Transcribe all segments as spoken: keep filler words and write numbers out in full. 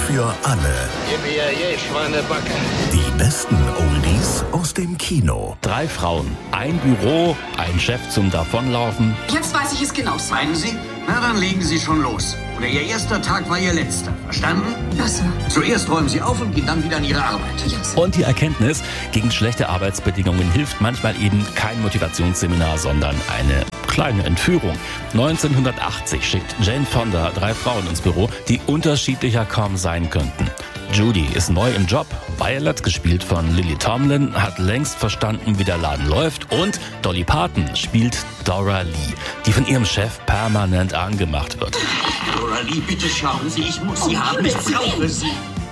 für alle. Gib mir je, Schweinebacke. Die besten Oldies aus dem Kino. Drei Frauen, ein Büro, ein Chef zum Davonlaufen. Jetzt weiß ich es genau. Meinen Sie? Na, dann legen Sie schon los. Oder Ihr erster Tag war Ihr letzter. Verstanden? Ja, Sir. Zuerst räumen Sie auf und gehen dann wieder an Ihre Arbeit. Ja, Sir. Und die Erkenntnis, gegen schlechte Arbeitsbedingungen hilft manchmal eben kein Motivationsseminar, sondern eine kleine Entführung. neunzehnhundertachtzig schickt Jane Fonda drei Frauen ins Büro, die unterschiedlicher kaum sein könnten. Judy ist neu im Job, Violet, gespielt von Lily Tomlin, hat längst verstanden, wie der Laden läuft, und Dolly Parton spielt Dora Lee, die von ihrem Chef permanent angemacht wird. Dora Lee, bitte schauen Sie, ich muss Sie haben, ich brauche Sie.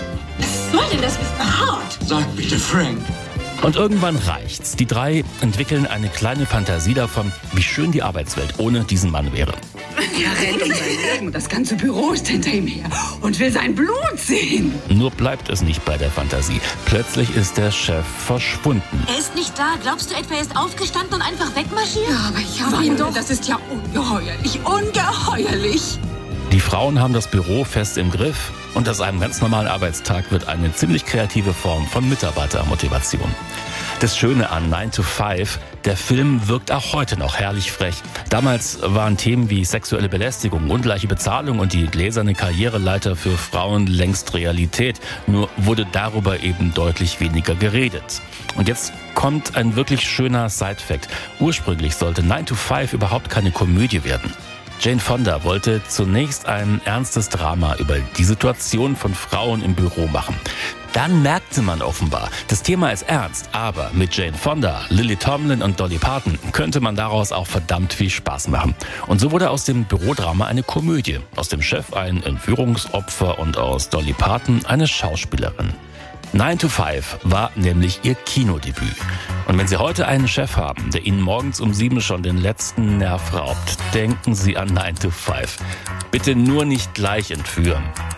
Was soll denn das? Mister Hart? Sag bitte, Frank. Und irgendwann reicht's. Die drei entwickeln eine kleine Fantasie davon, wie schön die Arbeitswelt ohne diesen Mann wäre. Er rennt um sein Leben und das ganze Büro ist hinter ihm her und will sein Blut sehen. Nur bleibt es nicht bei der Fantasie. Plötzlich ist der Chef verschwunden. Er ist nicht da. Glaubst du etwa, er ist aufgestanden und einfach wegmarschiert? Ja, aber ich habe ihn doch. Das ist ja ungeheuerlich, ungeheuerlich. Die Frauen haben das Büro fest im Griff und aus einem ganz normalen Arbeitstag wird eine ziemlich kreative Form von Mitarbeitermotivation. Das Schöne an nine to five, der Film wirkt auch heute noch herrlich frech. Damals waren Themen wie sexuelle Belästigung, ungleiche Bezahlung und die gläserne Karriereleiter für Frauen längst Realität. Nur wurde darüber eben deutlich weniger geredet. Und jetzt kommt ein wirklich schöner Side-Fact. Ursprünglich sollte nine to five überhaupt keine Komödie werden. Jane Fonda wollte zunächst ein ernstes Drama über die Situation von Frauen im Büro machen. Dann merkte man offenbar, das Thema ist ernst, aber mit Jane Fonda, Lily Tomlin und Dolly Parton könnte man daraus auch verdammt viel Spaß machen. Und so wurde aus dem Bürodrama eine Komödie, aus dem Chef ein Entführungsopfer und aus Dolly Parton eine Schauspielerin. nine to five war nämlich ihr Kinodebüt. Und wenn Sie heute einen Chef haben, der Ihnen morgens um sieben schon den letzten Nerv raubt, denken Sie an nine to five. Bitte nur nicht gleich entführen.